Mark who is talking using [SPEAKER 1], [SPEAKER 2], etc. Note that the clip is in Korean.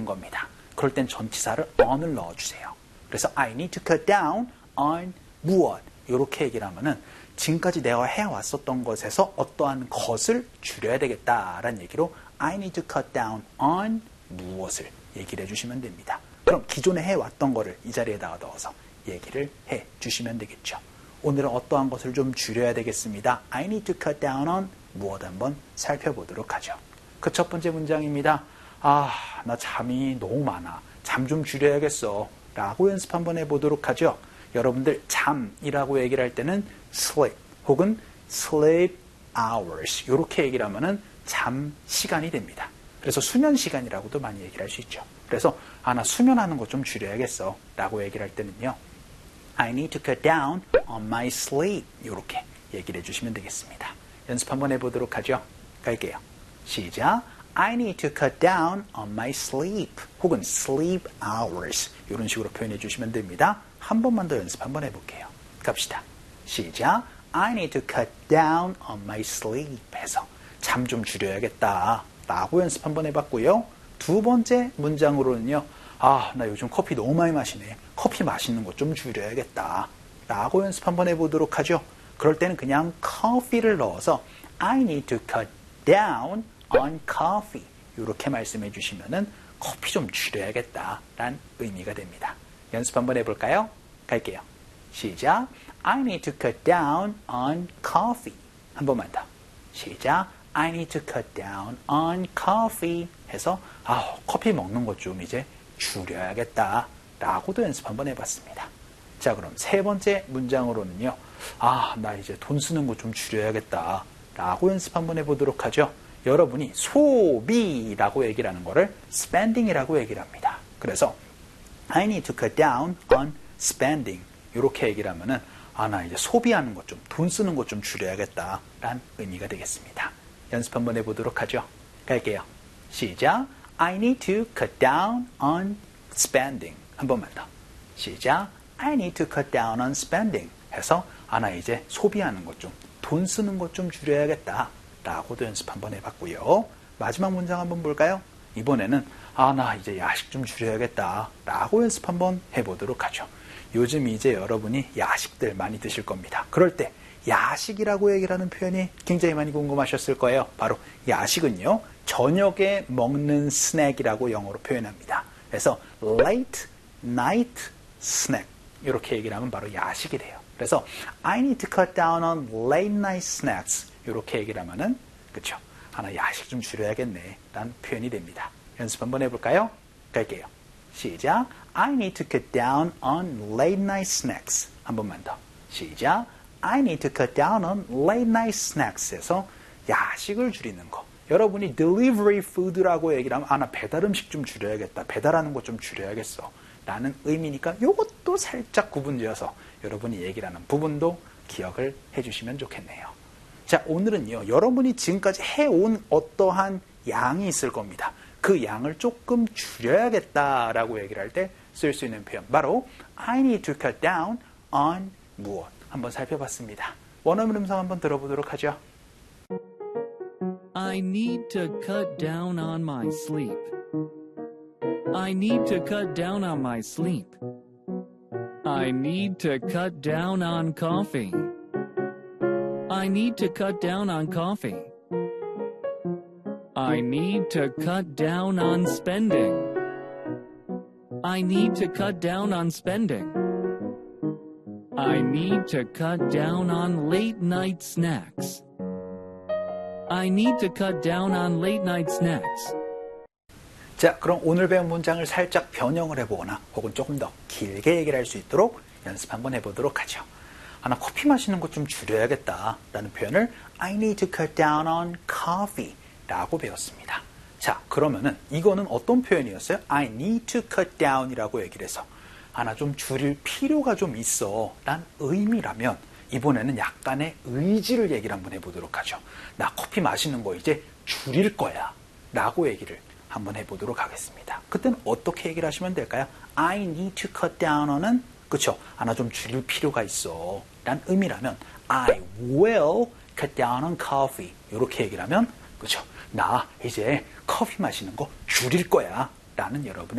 [SPEAKER 1] 줄이는 겁니다. 그럴 땐 전치사를 on을 넣어주세요. 그래서 I need to cut down on 무엇 이렇게 얘기를 하면은 지금까지 내가 해왔었던 것에서 어떠한 것을 줄여야 되겠다라는 얘기로 I need to cut down on 무엇을 얘기를 해주시면 됩니다. 그럼 기존에 해왔던 거를 이 자리에다가 넣어서 얘기를 해주시면 되겠죠. 오늘은 어떠한 것을 좀 줄여야 되겠습니다. I need to cut down on 무엇 한번 살펴보도록 하죠. 그 첫 번째 문장입니다. 나 잠이 너무 많아. 잠 좀 줄여야겠어. 라고 연습 한번 해보도록 하죠. 여러분들 잠이라고 얘기를 할 때는 sleep 혹은 sleep hours 이렇게 얘기를 하면은 잠 시간이 됩니다. 그래서 수면 시간이라고도 많이 얘기를 할 수 있죠. 그래서 나 수면하는 거 좀 줄여야겠어 라고 얘기를 할 때는요. I need to cut down on my sleep 이렇게 얘기를 해주시면 되겠습니다. 연습 한번 해보도록 하죠. 갈게요. 시작. I need to cut down on my sleep 혹은 sleep hours 이런 식으로 표현해 주시면 됩니다. 한 번만 더 연습 한번 해볼게요. 갑시다. 시작. I need to cut down on my sleep 해서 잠 좀 줄여야겠다 라고 연습 한번 해봤고요. 두 번째 문장으로는요. 나 요즘 커피 너무 많이 마시네. 커피 마시는 거 좀 줄여야겠다 라고 연습 한번 해보도록 하죠. 그럴 때는 그냥 coffee를 넣어서 I need to cut down on coffee 이렇게 말씀해 주시면은 커피 좀 줄여야겠다라는 의미가 됩니다. 연습 한번 해볼까요? 갈게요. 시작. I need to cut down on coffee. 한 번만 더. 시작. I need to cut down on coffee 해서 커피 먹는 것 좀 이제 줄여야겠다 라고도 연습 한번 해봤습니다. 자, 그럼 세 번째 문장으로는요. 나 이제 돈 쓰는 거 좀 줄여야겠다 라고 연습 한번 해보도록 하죠. 여러분이 소비라고 얘기를 하는 거를 spending이라고 얘기를 합니다. 그래서 I need to cut down on spending 이렇게 얘기를 하면은 나 이제 소비하는 것 좀, 돈 쓰는 것 좀 줄여야겠다라는 의미가 되겠습니다. 연습 한번 해보도록 하죠. 갈게요. 시작. I need to cut down on spending. 한 번만 더. 시작. I need to cut down on spending 해서 나 이제 소비하는 것 좀, 돈 쓰는 것 좀 줄여야겠다 라고도 연습 한번 해봤고요. 마지막 문장 한번 볼까요? 이번에는 나 이제 야식 좀 줄여야겠다 라고 연습 한번 해보도록 하죠. 요즘 이제 여러분이 야식들 많이 드실 겁니다. 그럴 때 야식이라고 얘기를 하는 표현이 굉장히 많이 궁금하셨을 거예요. 바로 야식은요. 저녁에 먹는 스낵이라고 영어로 표현합니다. 그래서 late night snack 이렇게 얘기를 하면 바로 야식이 돼요. 그래서 I need to cut down on late night snacks 이렇게 얘기를 하면은 그쵸? 야식 좀 줄여야겠네 라는 표현이 됩니다. 연습 한번 해볼까요? 갈게요. 시작. I need to cut down on late night snacks. 한 번만 더. 시작. I need to cut down on late night snacks 에서 야식을 줄이는 거. 여러분이 delivery food라고 얘기를 하면 나 배달 음식 좀 줄여야겠다. 배달하는 거 좀 줄여야겠어. 라는 의미니까 이것도 살짝 구분지어서 여러분이 얘기를 하는 부분도 기억을 해주시면 좋겠네요. 자, 오늘은요. 여러분이 지금까지 해온 어떠한 양이 있을 겁니다. 그 양을 조금 줄여야겠다라고 얘기를 할 때 쓸 수 있는 표현. 바로 I need to cut down on 무엇. 한번 살펴봤습니다. 원어민 음성 한번 들어보도록 하죠.
[SPEAKER 2] I need to cut down on my sleep. I need to cut down on my sleep. I need to cut down on coffee. I need to cut down on coffee. I need to cut down on spending. I need to cut down on spending. I need to cut down on late night snacks. I need to cut down on late night snacks.
[SPEAKER 1] 자, 그럼 오늘 배운 문장을 살짝 변형을 해보거나 혹은 조금 더 길게 얘기를 할 수 있도록 연습 한번 해보도록 하죠. 나 커피 마시는 것 좀 줄여야겠다 라는 표현을 I need to cut down on coffee 라고 배웠습니다. 자, 그러면은 이거는 어떤 표현이었어요? I need to cut down 이라고 얘기를 해서 나 좀 줄일 필요가 좀 있어 란 의미라면 이번에는 약간의 의지를 얘기를 한번 해보도록 하죠. 나 커피 마시는 거 이제 줄일 거야 라고 얘기를 한번 해보도록 하겠습니다. 그때는 어떻게 얘기를 하시면 될까요? I need to cut down on은 그쵸? 나 좀 줄일 필요가 있어 란 의미라면 I will cut down on coffee 이렇게 얘기를 하면 그쵸? 나 이제 커피 마시는 거 줄일 거야 라는 여러분의